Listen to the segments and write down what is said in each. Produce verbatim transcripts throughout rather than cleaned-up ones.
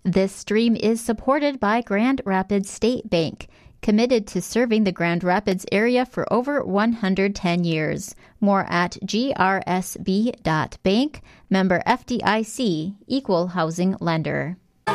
This stream is supported by Grand Rapids State Bank, committed to serving the Grand Rapids area for over one hundred ten years. More at g r s b dot bank, member F D I C, equal housing lender.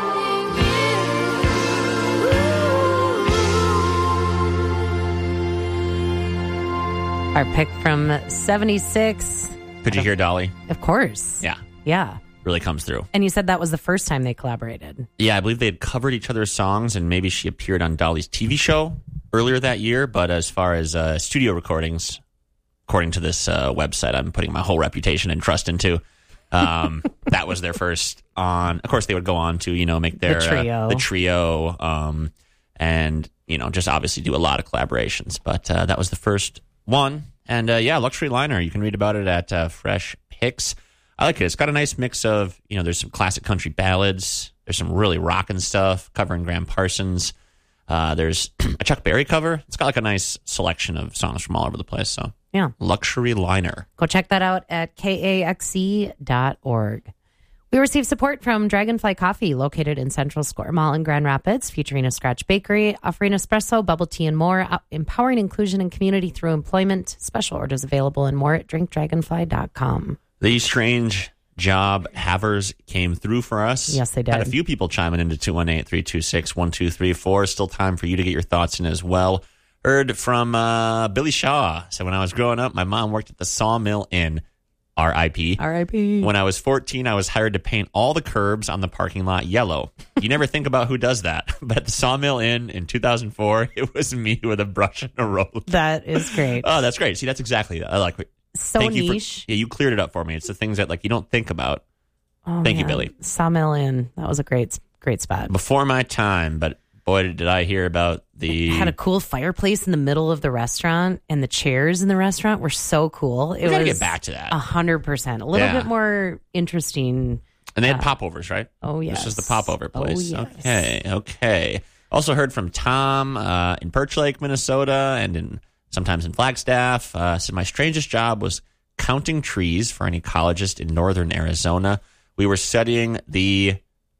Our pick from seventy-six. Could you hear Dolly? Of course. Yeah. Yeah. Really comes through. And you said that was the first time they collaborated. Yeah, I believe they had covered each other's songs, and maybe she appeared on Dolly's T V show earlier that year. But as far as uh, studio recordings, according to this uh, website I'm putting my whole reputation and trust into, um, that was their first on. Of course, they would go on to, you know, make their the trio, uh, the trio um, and, you know, just obviously do a lot of collaborations. But uh, that was the first one. And uh, yeah, Luxury Liner. You can read about it at uh, Fresh Picks. I like it. It's got a nice mix of, you know, there's some classic country ballads. There's some really rockin' stuff covering Graham Parsons. Uh, there's a Chuck Berry cover. It's got like a nice selection of songs from all over the place. So yeah, Luxury Liner. Go check that out at k a x e dot org. We receive support from Dragonfly Coffee, located in Central Square Mall in Grand Rapids, featuring a scratch bakery, offering espresso, bubble tea, and more, empowering inclusion and community through employment. Special orders available and more at drink dragonfly dot com. These strange job havers came through for us. Yes, they did. Had a few people chiming into two one eight, three two six, one two three four. Still time for you to get your thoughts in as well. Heard from uh, Billy Shaw. So when I was growing up, my mom worked at the Sawmill Inn, R I P R I P When I was fourteen, I was hired to paint all the curbs on the parking lot yellow. You never think about who does that. But at the Sawmill Inn in two thousand four, it was me with a brush and a rope. That is great. Oh, that's great. See, that's exactly that. I like it. So Thank niche. You for, yeah, you cleared it up for me. It's the things that like you don't think about. Oh, Thank man. you, Billy. Sawmill Inn. That was a great, great spot. Before my time, but boy, did I hear about the... It had a cool fireplace in the middle of the restaurant, and the chairs in the restaurant were so cool. It we gotta was get back to that. A hundred percent. A little Yeah. bit more interesting. And they had uh, popovers, right? Oh, yes. This is the popover place. Oh, yes. Okay, okay. Also heard from Tom uh, in Perch Lake, Minnesota, and in sometimes in Flagstaff. Uh, said my strangest job was counting trees for an ecologist in northern Arizona. We were studying the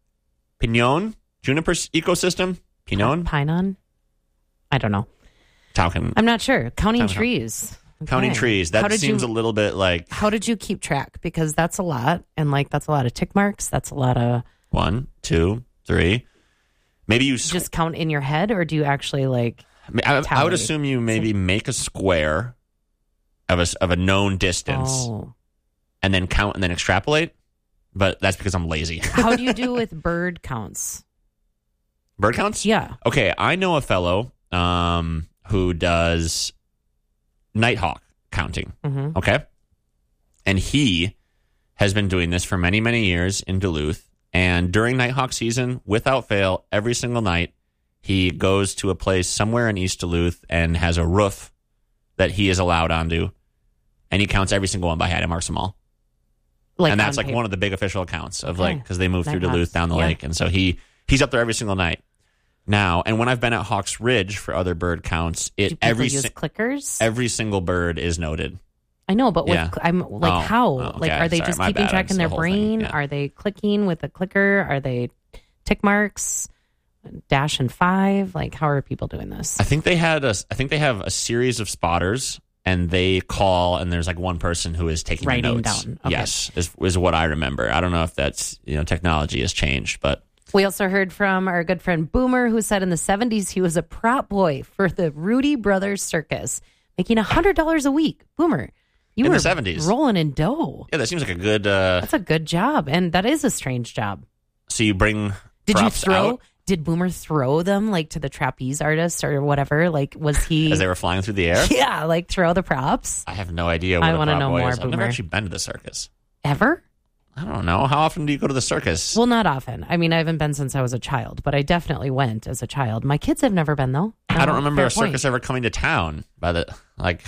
pinon, juniper ecosystem. Pinon? Pinon? I don't know. Talking, I'm not sure. Counting Talking- trees. Okay. Counting trees. How That did seems you- a little bit like How did you keep track? Because that's a lot. And like, that's a lot of tick marks. That's a lot of... one, two, three. Maybe you... Sw- Just count in your head, or do you actually like... I, I would tally? assume you maybe make a square of a, of a known distance Oh. and then count and then extrapolate. But that's because I'm lazy. How do you do with bird counts? Bird counts? Yeah. Okay, I know a fellow um, who does nighthawk counting. Mm-hmm. Okay? And he has been doing this for many, many years in Duluth. And during nighthawk season, without fail, every single night, he goes to a place somewhere in East Duluth and has a roof that he is allowed onto. And he counts every single one by hand and marks them all. Like and that's on like paper. one of the big official accounts of Okay. like, because they move through Nighthawks. Duluth down the Yeah. lake. And so he he's up there every single night now. And when I've been at Hawks Ridge for other bird counts, Do it people every use si- clickers? every single bird is noted. I know, but with, Yeah. I'm like, Oh, how? oh, okay. Like, are they Sorry, just my keeping bad. track It's in the their whole thing, brain? yeah. Are they clicking with a clicker? Are they tick marks? Dash and five? Like, how are people doing this? I think they had a. I think they have a series of spotters, and they call, and there's like one person who is taking the Writing notes. down. Okay. Yes, is, is what I remember. I don't know if that's, you know, technology has changed, but We also heard from our good friend Boomer, who said in the seventies he was a prop boy for the Rudy Brothers Circus, making one hundred dollars a week. Boomer, you In were the seventies. rolling in dough. yeah, that seems like a good. Uh, That's a good job, and that is a strange job. so you bring. Did you props throw? out Did Boomer throw them like to the trapeze artist or whatever? Like, was he? as they were flying through the air? Yeah, like throw the props. I have no idea. What I a wanna prop know boy more, is. I've never Boomer. actually been to the circus. Ever? I don't know. How often do you go to the circus? Well, not often. I mean, I haven't been since I was a child, but I definitely went as a child. My kids have never been though. I don't Uh, remember fair a circus point. ever coming to town. By the like,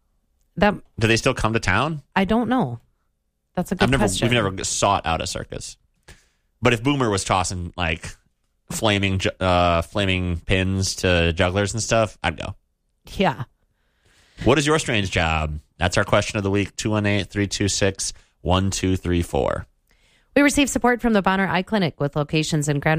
That do they still come to town? I don't know. That's a good I've never. question. We've never sought out a circus. But if Boomer was tossing like flaming, ju- uh, flaming pins to jugglers and stuff, I'd go. Yeah. What is your strange job? That's our question of the week. two one eight, three two six, one two three four. We received support from the Bonner Eye Clinic with locations in Grand